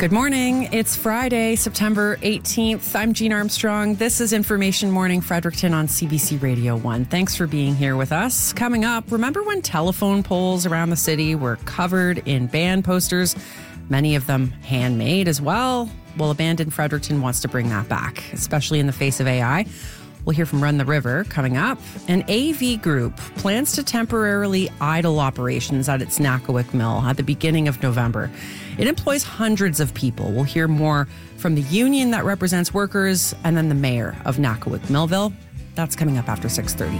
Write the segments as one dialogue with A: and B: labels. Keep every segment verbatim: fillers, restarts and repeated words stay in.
A: Good morning. It's Friday, September eighteenth. I'm Jean Armstrong. This is Information Morning Fredericton on C B C Radio one. Thanks for being here with us. Coming up, remember when telephone poles around the city were covered in band posters, many of them handmade as well? Well, Abandoned Fredericton wants to bring that back, especially in the face of A I. We'll hear from Run the River coming up. An A V Group plans to temporarily idle operations at its Nakawick Mill at the beginning of November. It employs hundreds of people. We'll hear more from the union that represents workers and then the mayor of Nakawick Millville. That's coming up after six thirty.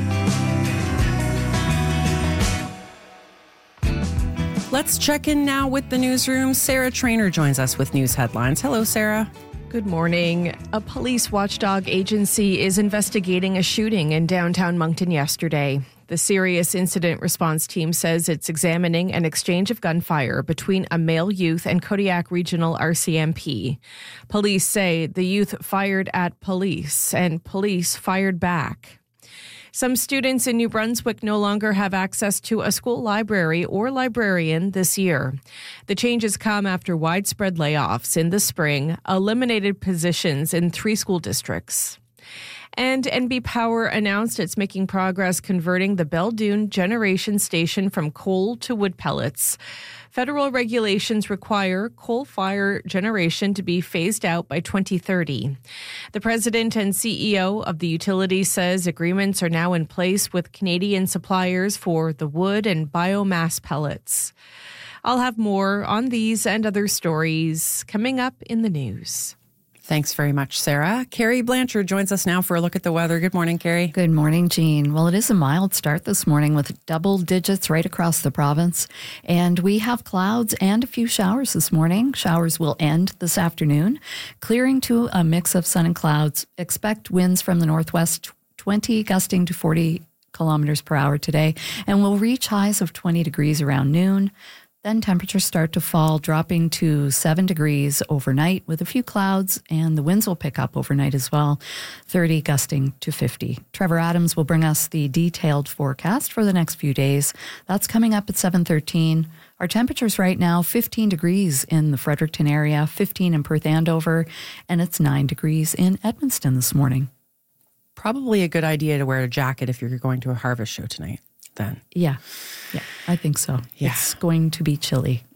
A: Let's check in now with the newsroom. Sarah Trainer joins us with news headlines. Hello, Sarah.
B: Good morning. A police watchdog agency is investigating a shooting in downtown Moncton yesterday. The Serious Incident Response Team says it's examining an exchange of gunfire between a male youth and Kodiak Regional R C M P. Police say the youth fired at police and police fired back. Some students in New Brunswick no longer have access to a school library or librarian this year. The changes come after widespread layoffs in the spring eliminated positions in three school districts. And N B Power announced it's making progress converting the Belledune generation station from coal to wood pellets. Federal regulations require coal-fired generation to be phased out by twenty thirty. The president and C E O of the utility says agreements are now in place with Canadian suppliers for the wood and biomass pellets. I'll have more on these and other stories coming up in the news.
A: Thanks very much, Sarah. Carrie Blanchard joins us now for a look at the weather. Good morning, Carrie.
C: Good morning, Jean. Well, it is a mild start this morning with double digits right across the province. And we have clouds and a few showers this morning. Showers will end this afternoon, clearing to a mix of sun and clouds. Expect winds from the northwest, twenty gusting to forty kilometers per hour today, and we'll reach highs of twenty degrees around noon. Then temperatures start to fall, dropping to seven degrees overnight with a few clouds, and the winds will pick up overnight as well, thirty gusting to fifty. Trevor Adams will bring us the detailed forecast for the next few days. That's coming up at seven thirteen. Our temperatures right now, fifteen degrees in the Fredericton area, fifteen in Perth Andover, and it's nine degrees in Edmundston this morning.
A: Probably a good idea to wear a jacket if you're going to a harvest show tonight, then.
C: Yeah, yeah, I think so.
A: Yeah.
C: It's going to be chilly.